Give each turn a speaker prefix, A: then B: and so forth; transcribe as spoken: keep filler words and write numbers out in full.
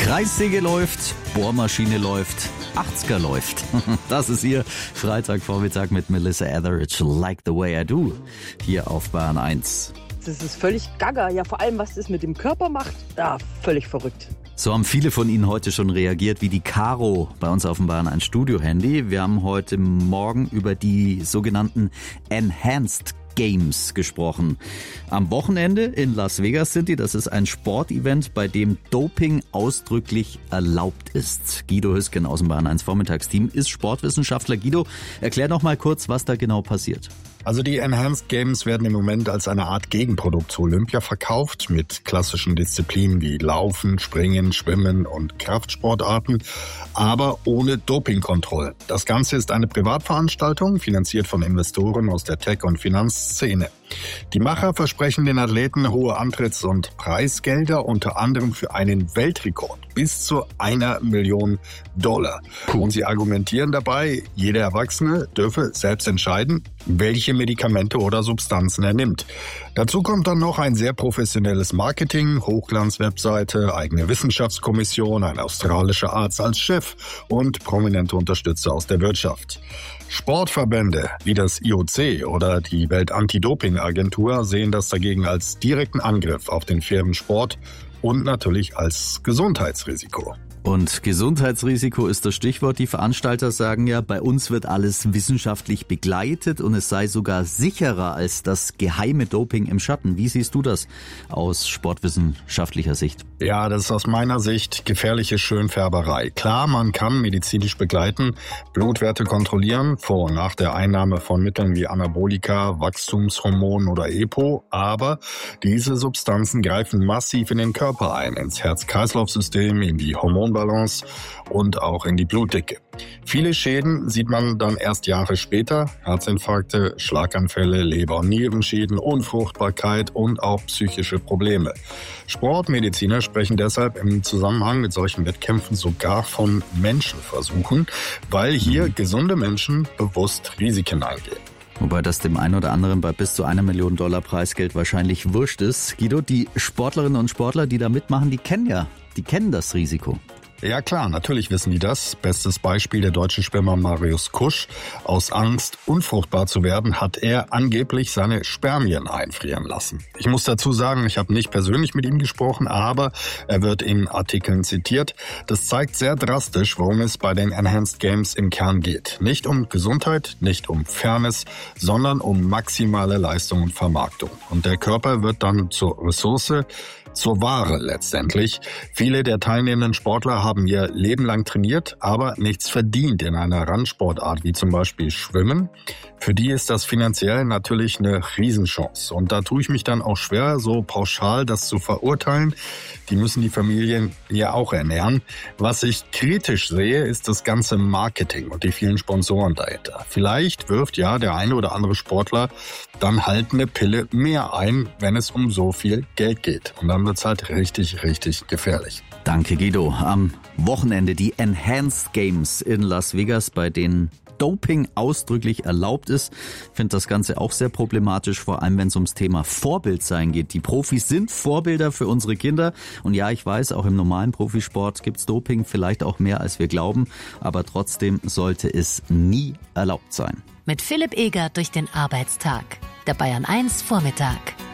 A: Kreissäge läuft, Bohrmaschine läuft, achtziger läuft. Das ist ihr Freitagvormittag mit Melissa Etheridge, Like the Way I Do, hier auf Bayern eins.
B: Das ist völlig gaga. Ja, vor allem, was das mit dem Körper macht, ja, völlig verrückt.
A: So haben viele von Ihnen heute schon reagiert, wie die Caro bei uns auf dem Bayern eins Studio-Handy. Wir haben heute Morgen über die sogenannten Enhanced Games gesprochen. Am Wochenende in Las Vegas sind die. Das ist ein Sportevent, bei dem Doping ausdrücklich erlaubt ist. Guido Hüsken aus dem Bayern eins Vormittagsteam ist Sportwissenschaftler. Guido, erklär noch mal kurz, was da genau passiert.
C: Also die Enhanced Games werden im Moment als eine Art Gegenprodukt zu Olympia verkauft, mit klassischen Disziplinen wie Laufen, Springen, Schwimmen und Kraftsportarten, aber ohne Dopingkontrolle. Das Ganze ist eine Privatveranstaltung, finanziert von Investoren aus der Tech- und Finanzszene. Die Macher versprechen den Athleten hohe Antritts- und Preisgelder, unter anderem für einen Weltrekord bis zu einer Million Dollar. Puh. Und sie argumentieren dabei, jeder Erwachsene dürfe selbst entscheiden, welche Medikamente oder Substanzen er nimmt. Dazu kommt dann noch ein sehr professionelles Marketing, Hochglanzwebseite, eigene Wissenschaftskommission, ein australischer Arzt als Chef und prominente Unterstützer aus der Wirtschaft. Sportverbände wie das I O C oder die Welt-Anti-Doping-Agentur sehen das dagegen als direkten Angriff auf den fairen Sport und natürlich als Gesundheitsrisiko.
A: Und Gesundheitsrisiko ist das Stichwort. Die Veranstalter sagen ja, bei uns wird alles wissenschaftlich begleitet und es sei sogar sicherer als das geheime Doping im Schatten. Wie siehst du das aus sportwissenschaftlicher Sicht?
C: Ja, das ist aus meiner Sicht gefährliche Schönfärberei. Klar, man kann medizinisch begleiten, Blutwerte kontrollieren, vor und nach der Einnahme von Mitteln wie Anabolika, Wachstumshormonen oder E P O, aber diese Substanzen greifen massiv in den Körper ein, ins Herz-Kreislauf-System, in die Hormonbalance und auch in die Blutdicke. Viele Schäden sieht man dann erst Jahre später. Herzinfarkte, Schlaganfälle, Leber- und Nierenschäden, Unfruchtbarkeit und auch psychische Probleme. Sportmediziner sprechen deshalb im Zusammenhang mit solchen Wettkämpfen sogar von Menschenversuchen, weil hier gesunde Menschen bewusst Risiken eingehen.
A: Wobei das dem einen oder anderen bei bis zu einer Million Dollar Preisgeld wahrscheinlich wurscht ist. Guido, die Sportlerinnen und Sportler, die da mitmachen, die kennen ja, die kennen das Risiko.
C: Ja klar, natürlich wissen die das. Bestes Beispiel der deutsche Schwimmer Marius Kusch. Aus Angst, unfruchtbar zu werden, hat er angeblich seine Spermien einfrieren lassen. Ich muss dazu sagen, ich habe nicht persönlich mit ihm gesprochen, aber er wird in Artikeln zitiert. Das zeigt sehr drastisch, worum es bei den Enhanced Games im Kern geht. Nicht um Gesundheit, nicht um Fairness, sondern um maximale Leistung und Vermarktung. Und der Körper wird dann zur Ressource, zur Ware letztendlich. Viele der teilnehmenden Sportler haben ihr Leben lang trainiert, aber nichts verdient in einer Randsportart wie zum Beispiel Schwimmen. Für die ist das finanziell natürlich eine Riesenchance. Und da tue ich mich dann auch schwer, so pauschal das zu verurteilen. Die müssen die Familien ja auch ernähren. Was ich kritisch sehe, ist das ganze Marketing und die vielen Sponsoren dahinter. Vielleicht wirft ja der eine oder andere Sportler dann halt eine Pille mehr ein, wenn es um so viel Geld geht. Und dann wird's halt richtig, richtig gefährlich.
A: Danke, Guido. Am Wochenende die Enhanced Games in Las Vegas, bei denen Doping ausdrücklich erlaubt ist. Ich finde das Ganze auch sehr problematisch, vor allem wenn es ums Thema Vorbildsein geht. Die Profis sind Vorbilder für unsere Kinder. Und ja, ich weiß, auch im normalen Profisport gibt's Doping, vielleicht auch mehr als wir glauben. Aber trotzdem sollte es nie erlaubt sein.
D: Mit Philipp Eger durch den Arbeitstag. Der Bayern eins Vormittag.